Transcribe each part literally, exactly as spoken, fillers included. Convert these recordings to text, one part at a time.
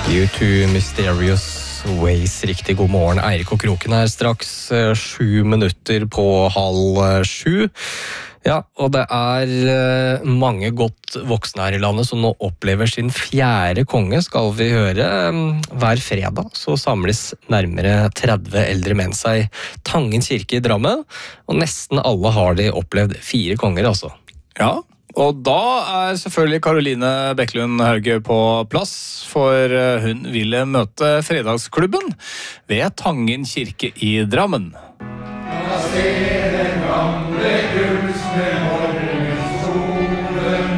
You two mysterious ways. Riktig god morgen. Eirik og Kroken her straks sju minutter på halv sju. Ja, og det er mange godt voksne her i landet som nå opplever sin fjerde konge, skal vi høre. Hver fredag så samles nærmere tretti eldre menn seg i Tangen kirke i Drammen, og nesten alle har de opplevd fire konger, altså. Ja, og da er selvfølgelig Karoline Bekkelund Hauge på plass, for hun ville møte fredagsklubben ved Tangen kirke i Drammen. Jeg ser den gamle kunstner morgens solen.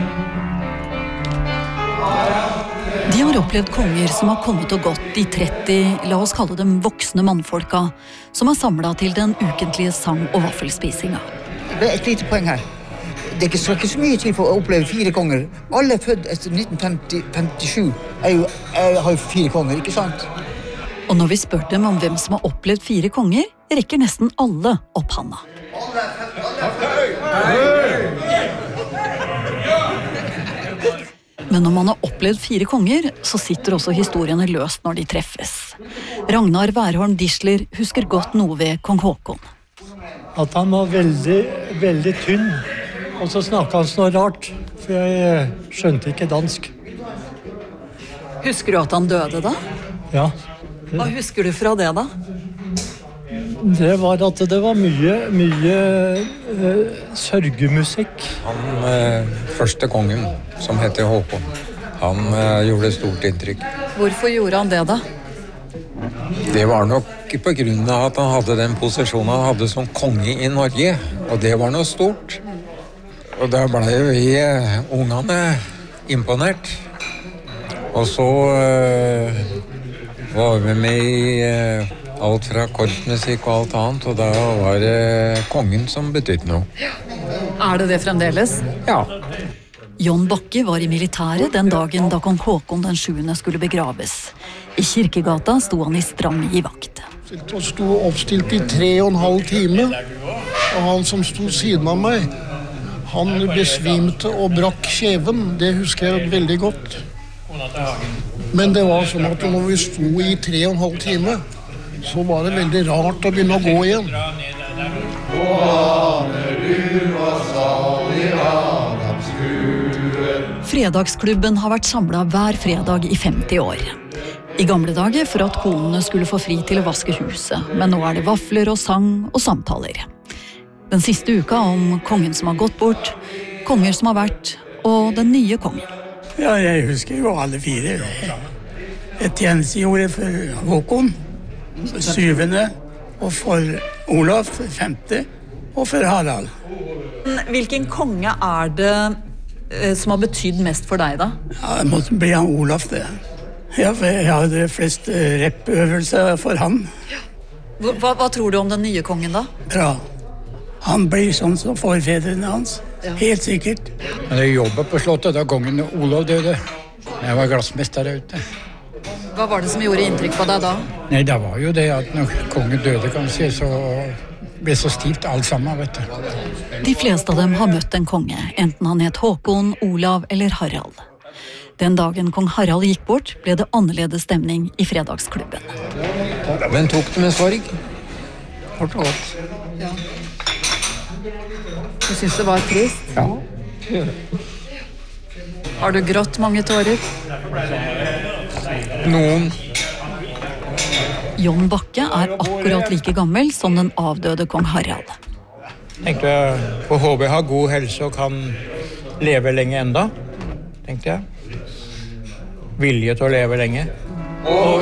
De har opplevd konger som har kommet og gått de tretti, la oss kalle dem voksne mannfolka, som er samlet til den ukentlige sang- og vaffelspisinga. Det er et lite poeng her. Det er ikke så mye til for å oppleve fire konger. Alle er født etter nitten femtisju er jo, er, har jo fire konger, ikke sant? Og når vi spør dem om hvem som har opplevd fire konger, rekker nesten alle opp handa. Men når man har opplevd fire konger, så sitter også historiene løst når de treffes. Ragnar Værholm Disler husker godt noe ved kong Håkon. At han var veldig, veldig tynn, og så snakket han så rart, for jeg skjønte ikke dansk. Husker du at han døde da? Ja. Hva husker du fra det da? Det var at det var mye, mye uh, sørgemusikk. Han uh, første kongen, som heter Håkon, han uh, gjorde stort inntrykk. Hvorfor gjorde han det da? Det var nok på grunn av at han hadde den posisjonen han hadde som konge i Norge, og det var noe stort. Og da ble jo vi uh, ungene imponert. Og så uh, var vi med i uh, alt fra korpsmusikk og alt annet, og da var det kongen som betydde noe. Er det det fremdeles? Ja. John Bakke var i militæret den dagen da kong Håkon den sjuende skulle begraves. I Kirkegata sto han i stram i vakt. Og sto oppstilt i tre og en halv time, og han som sto siden av meg, han besvimte og brakk kjeven. Det husker jeg veldig godt. Men det var sånn at når vi sto i tre og en halv time, så var det veldig rart å begynne å gå igjen. Fredagsklubben har vært samlet hver fredag i femti år. I gamle dager for at konene skulle få fri til å vaske huset, men nå er det vafler og sang og samtaler. Den siste uka om kongen som har gått bort, konger som har vært, og den nye kongen. Ja, jeg husker jo alle fire. Et tjenestegjorde for Håkon, syvende, og for Olav, femte, og for Harald. Hvilken konge er det eh, som har betydd mest for deg da? Ja, det måtte bli han Olav det. Ja, for jeg hadde flest reppøvelser for han. Hva, hva tror du om den nye kongen da? Bra. Han blir sånn som forfedrene hans. Ja. Helt sikkert. Men jeg jobbet på slottet da kongen Olav døde. Jeg var glassmester der ute. Hva var det som gjorde inntrykk på deg da? Nei, det var jo det at når kongen døde, kan si, så ble så stivt alt sammen, vet du. De fleste av dem har møtt en konge, enten han het Håkon, Olav eller Harald. Den dagen kong Harald gikk bort, ble det annerledes stemning i fredagsklubben. Men tok det med sorg? Kort og godt. Ja. Du synes det var trist? Ja. Har du grått mange tårer? Noen. John Bakke er akkurat like gammel som den avdøde kong Harald. Tenkte jeg, får håpe jeg har god helse og kan leve lenge enda, tenkte jeg. Vilje til å leve lenge.